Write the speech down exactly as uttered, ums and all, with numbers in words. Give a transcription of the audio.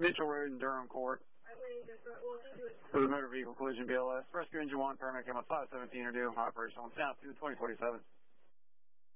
Mitchell Road in Durham Court. For the motor vehicle collision B L S. Rescue engine one, paramedic came on five seventeen are due. Operation on south to twenty forty-seven.